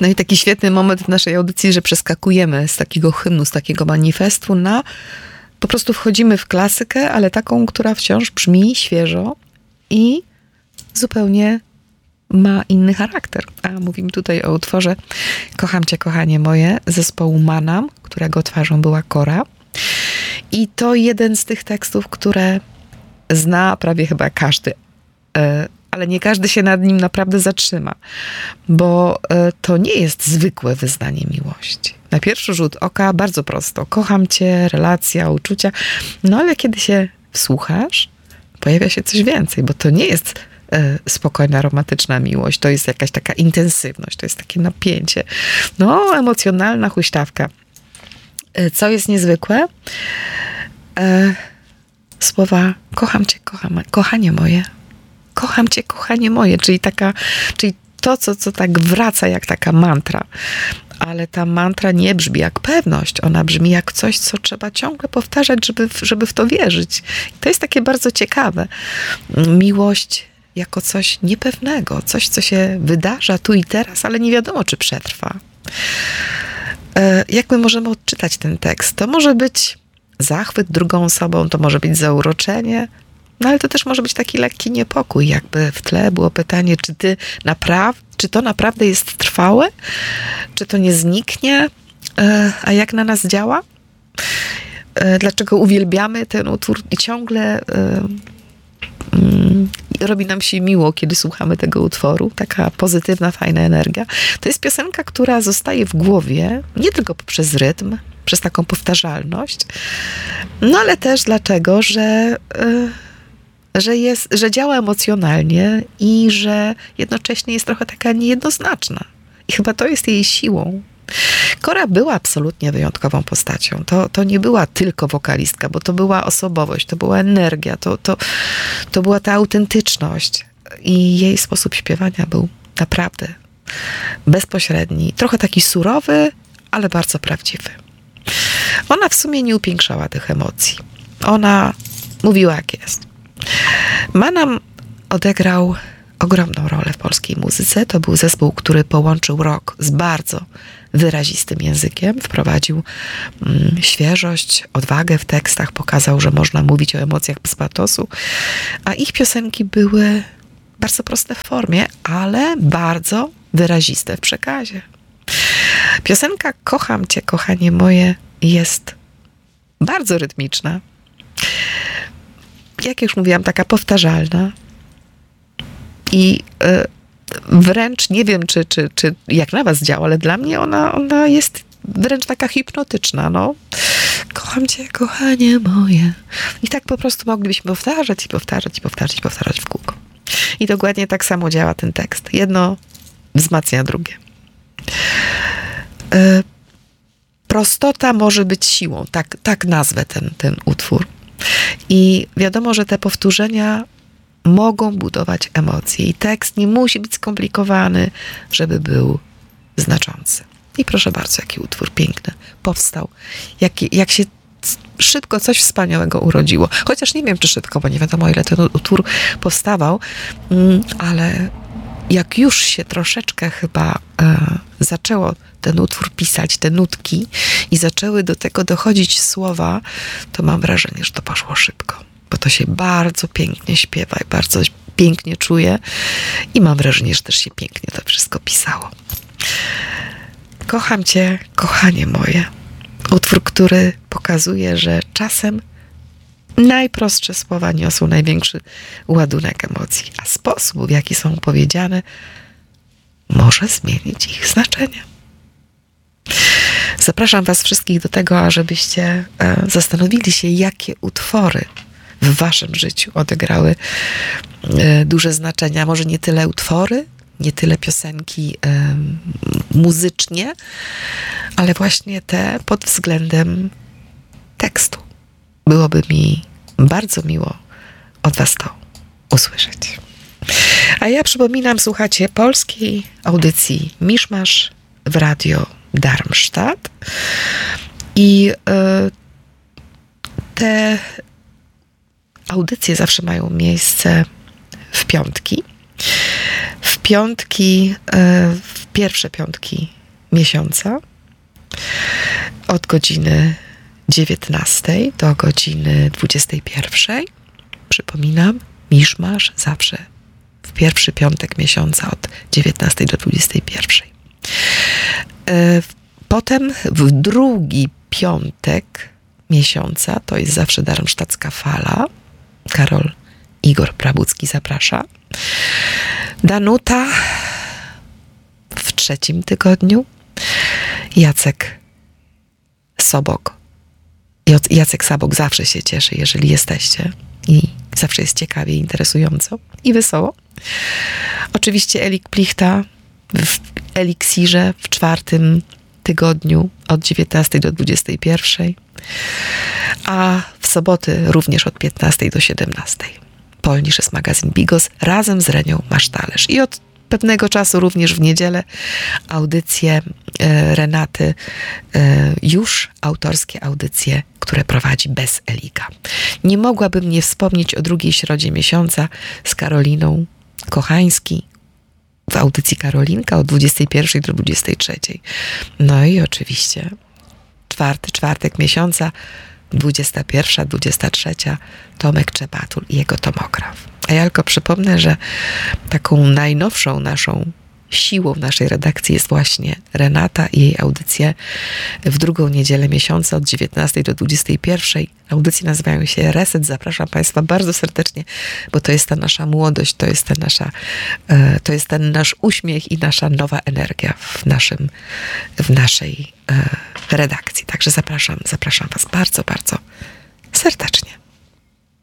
No i taki świetny moment w naszej audycji, że przeskakujemy z takiego hymnu, z takiego manifestu na po prostu wchodzimy w klasykę, ale taką, która wciąż brzmi świeżo i zupełnie ma inny charakter. A mówimy tutaj o utworze Kocham cię, kochanie moje, zespołu Manam, którego twarzą była Kora. I to jeden z tych tekstów, które zna prawie chyba każdy, ale nie każdy się nad nim naprawdę zatrzyma, bo to nie jest zwykłe wyznanie miłości. Na pierwszy rzut oka bardzo prosto. Kocham cię, relacja, uczucia. No ale kiedy się wsłuchasz, pojawia się coś więcej, bo to nie jest spokojna, romantyczna miłość. To jest jakaś taka intensywność, to jest takie napięcie. No, emocjonalna huśtawka. Co jest niezwykłe? Słowa kocham cię, kochanie moje. Kocham cię, kochanie moje. Czyli to, co tak wraca jak taka mantra. Ale ta mantra nie brzmi jak pewność. Ona brzmi jak coś, co trzeba ciągle powtarzać, żeby w to wierzyć. I to jest takie bardzo ciekawe. Miłość jako coś niepewnego. Coś, co się wydarza tu i teraz, ale nie wiadomo, czy przetrwa. Jak my możemy odczytać ten tekst? To może być zachwyt drugą osobą, to może być zauroczenie, no ale to też może być taki lekki niepokój, jakby w tle było pytanie, czy to naprawdę jest trwałe? Czy to nie zniknie? A jak na nas działa? Dlaczego uwielbiamy ten utwór i ciągle robi nam się miło, kiedy słuchamy tego utworu. Taka pozytywna, fajna energia. To jest piosenka, która zostaje w głowie, nie tylko poprzez rytm, przez taką powtarzalność, no ale też dlatego, że działa emocjonalnie i że jednocześnie jest trochę taka niejednoznaczna. I chyba to jest jej siłą. Kora była absolutnie wyjątkową postacią. To nie była tylko wokalistka, bo to była osobowość, to była energia, to była ta autentyczność. I jej sposób śpiewania był naprawdę bezpośredni. Trochę taki surowy, ale bardzo prawdziwy. Ona w sumie nie upiększała tych emocji. Ona mówiła, jak jest. Manam odegrał ogromną rolę w polskiej muzyce. To był zespół, który połączył rock z bardzo wyrazistym językiem. Wprowadził świeżość, odwagę w tekstach. Pokazał, że można mówić o emocjach bez patosu. A ich piosenki były bardzo proste w formie, ale bardzo wyraziste w przekazie. Piosenka Kocham cię, kochanie moje jest bardzo rytmiczna. Jak już mówiłam, taka powtarzalna. I wręcz nie wiem, czy jak na was działa, ale dla mnie ona jest wręcz taka hipnotyczna. No. Kocham cię, kochanie moje. I tak po prostu moglibyśmy powtarzać w kółko. I dokładnie tak samo działa ten tekst. Jedno wzmacnia drugie. Prostota może być siłą. Tak nazwę ten utwór. I wiadomo, że te powtórzenia mogą budować emocje. I tekst nie musi być skomplikowany, żeby był znaczący. I proszę bardzo, jaki utwór piękny powstał. Jak się szybko coś wspaniałego urodziło. Chociaż nie wiem, czy szybko, bo nie wiadomo, ile ten utwór powstawał, ale jak już się troszeczkę chyba zaczęło ten utwór pisać, te nutki i zaczęły do tego dochodzić słowa, to mam wrażenie, że to poszło szybko. Bo to się bardzo pięknie śpiewa i bardzo pięknie czuje i mam wrażenie, że też się pięknie to wszystko pisało. Kocham cię, kochanie moje. Utwór, który pokazuje, że czasem najprostsze słowa niosą największy ładunek emocji, a sposób, w jaki są powiedziane, może zmienić ich znaczenie. Zapraszam was wszystkich do tego, ażebyście zastanowili się, jakie utwory w waszym życiu odegrały duże znaczenia. Może nie tyle utwory, nie tyle piosenki muzycznie, ale właśnie te pod względem tekstu. Byłoby mi bardzo miło od was to usłyszeć. A ja przypominam, słuchacie polskiej audycji Miszmasz w Radio Darmstadt. I te audycje zawsze mają miejsce w piątki. W piątki, w pierwsze piątki miesiąca od godziny 19 do godziny 21. Przypominam, miszmasz zawsze w pierwszy piątek miesiąca od 19 do 21. Potem w drugi piątek miesiąca, to jest zawsze Darmstadtska Fala. Karol Igor Prabucki zaprasza. Danuta w trzecim tygodniu. Jacek Sobok. Jacek Sabok zawsze się cieszy, jeżeli jesteście. I zawsze jest ciekawie, interesująco i wesoło. Oczywiście Elik Plichta w Eliksirze w czwartym tygodniu od 19 do 21, a w soboty również od 15 do 17. Polnisz jest magazyn Bigos razem z Renią Masztalerz. I od pewnego czasu również w niedzielę audycje Renaty, już autorskie audycje, które prowadzi bez Elika. Nie mogłabym nie wspomnieć o drugiej środzie miesiąca z Karoliną Kochański w audycji Karolinka od 21 do 23. No i oczywiście czwartek miesiąca 21, 23 Tomek Czebatul i jego tomograf. A ja tylko przypomnę, że taką najnowszą naszą siłą naszej redakcji jest właśnie Renata i jej audycje w drugą niedzielę miesiąca od 19 do 21. Audycje nazywają się Reset. Zapraszam Państwa bardzo serdecznie, bo to jest ta nasza młodość, to jest ten nasz uśmiech i nasza nowa energia w naszej redakcji. Także zapraszam Was bardzo, bardzo serdecznie.